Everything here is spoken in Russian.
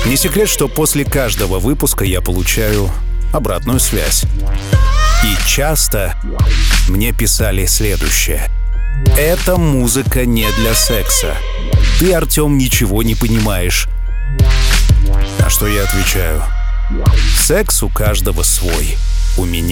Не секрет, что после каждого выпуска я получаю обратную связь. И часто мне писали следующее. «Эта музыка не для секса. Ты, Артем, ничего не понимаешь». На что я отвечаю. Секс у каждого свой. У меня